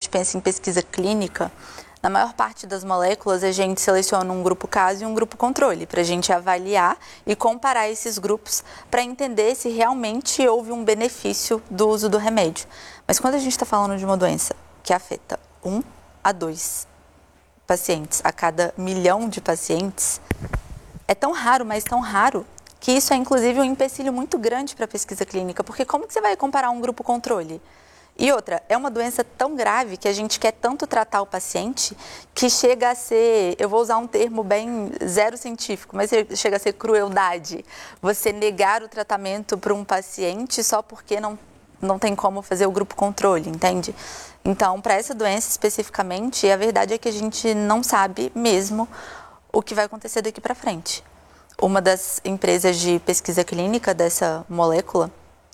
pensa em pesquisa clínica, na maior parte das moléculas a gente seleciona um grupo caso e um grupo controle, para a gente avaliar e comparar esses grupos para entender se realmente houve um benefício do uso do remédio. Mas quando a gente está falando de uma doença que afeta 1 a 2 pacientes a cada 1 milhão de pacientes, é tão raro, mas tão raro, que isso é inclusive um empecilho muito grande para a pesquisa clínica, porque como que você vai comparar um grupo controle? E outra, é uma doença tão grave que a gente quer tanto tratar o paciente que chega a ser, eu vou usar um termo bem zero científico, mas chega a ser crueldade. Você negar o tratamento para um paciente só porque não tem como fazer o grupo controle, entende? Então, para essa doença especificamente, a verdade é que a gente não sabe mesmo o que vai acontecer daqui para frente. Uma das empresas de pesquisa clínica dessa molécula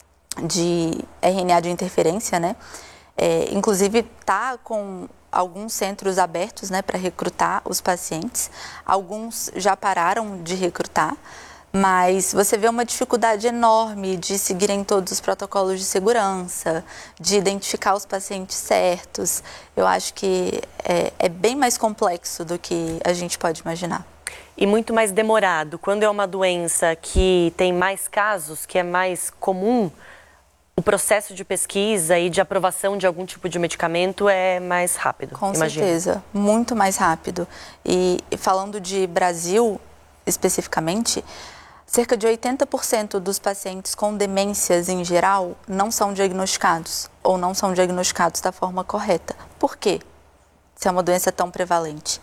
de RNA de interferência, né? Inclusive está com alguns centros abertos, né, para recrutar os pacientes. Alguns já pararam de recrutar, mas você vê uma dificuldade enorme de seguirem todos os protocolos de segurança, de identificar os pacientes certos. Eu acho que é bem mais complexo do que a gente pode imaginar. E muito mais demorado. Quando é uma doença que tem mais casos, que é mais comum, o processo de pesquisa e de aprovação de algum tipo de medicamento é mais rápido, Com certeza, muito mais rápido. E falando de Brasil especificamente, cerca de 80% dos pacientes com demências em geral não são diagnosticados ou não são diagnosticados da forma correta. Por quê? Se é uma doença tão prevalente.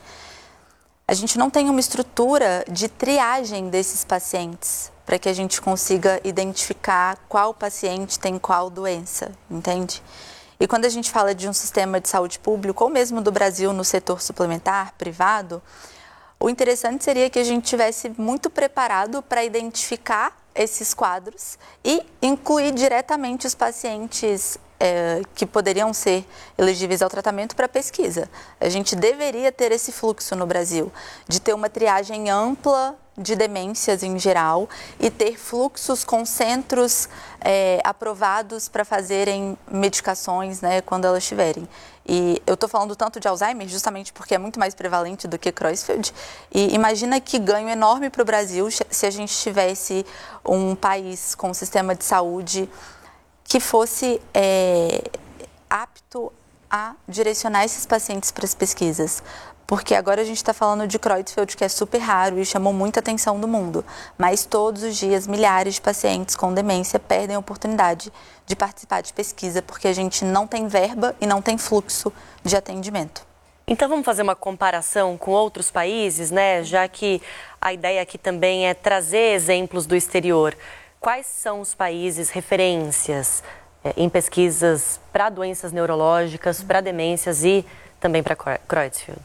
A gente não tem uma estrutura de triagem desses pacientes para que a gente consiga identificar qual paciente tem qual doença, entende? E quando a gente fala de um sistema de saúde público, ou mesmo do Brasil no setor suplementar, privado, o interessante seria que a gente tivesse muito preparado para identificar esses quadros e incluir diretamente os pacientes que poderiam ser elegíveis ao tratamento para pesquisa. A gente deveria ter esse fluxo no Brasil, de ter uma triagem ampla de demências em geral e ter fluxos com centros aprovados para fazerem medicações, né, quando elas tiverem. E eu estou falando tanto de Alzheimer justamente porque é muito mais prevalente do que Creutzfeldt. E imagina que ganho enorme para o Brasil se a gente tivesse um país com um sistema de saúde que fosse apto a direcionar esses pacientes para as pesquisas. Porque agora a gente está falando de Creutzfeldt, que é super raro e chamou muita atenção do mundo. Mas todos os dias, milhares de pacientes com demência perdem a oportunidade de participar de pesquisa, porque a gente não tem verba e não tem fluxo de atendimento. Então vamos fazer uma comparação com outros países, né? Já que a ideia aqui também é trazer exemplos do exterior. Quais são os países referências em pesquisas para doenças neurológicas, para demências e também para Creutzfeldt?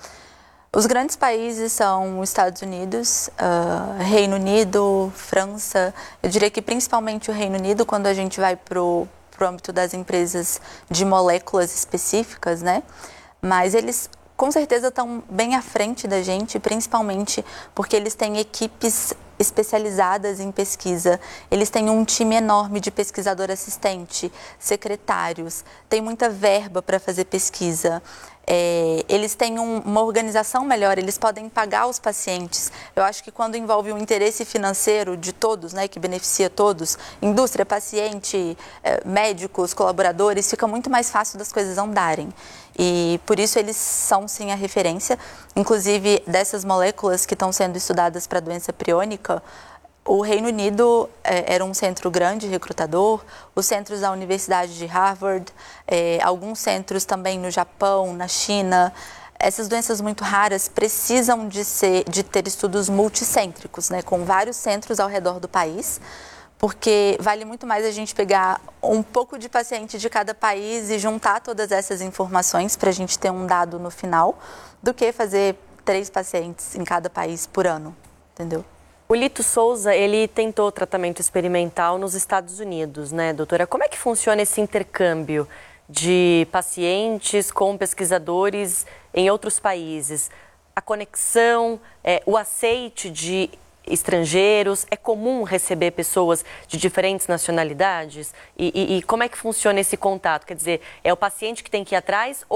Os grandes países são os Estados Unidos, Reino Unido, França. Eu diria que principalmente o Reino Unido, quando a gente vai para o âmbito das empresas de moléculas específicas, né? Mas eles com certeza estão bem à frente da gente, principalmente porque eles têm equipes especializadas em pesquisa. Eles têm um time enorme de pesquisador assistente, secretários, tem muita verba para fazer pesquisa. Eles têm uma organização melhor, eles podem pagar os pacientes. Eu acho que quando envolve um interesse financeiro de todos, né, que beneficia todos, indústria, paciente, médicos, colaboradores, fica muito mais fácil das coisas andarem. E por isso eles são sim a referência, inclusive dessas moléculas que estão sendo estudadas para doença priônica. O Reino Unido era um centro grande recrutador, os centros da Universidade de Harvard, alguns centros também no Japão, na China. Essas doenças muito raras precisam de ter estudos multicêntricos, né, com vários centros ao redor do país, porque vale muito mais a gente pegar um pouco de paciente de cada país e juntar todas essas informações para a gente ter um dado no final, do que fazer 3 pacientes em cada país por ano, entendeu? O Lito Souza, ele tentou tratamento experimental nos Estados Unidos, né, doutora? Como é que funciona esse intercâmbio de pacientes com pesquisadores em outros países? A conexão, o aceite de estrangeiros, é comum receber pessoas de diferentes nacionalidades? E como é que funciona esse contato? Quer dizer, é o paciente que tem que ir atrás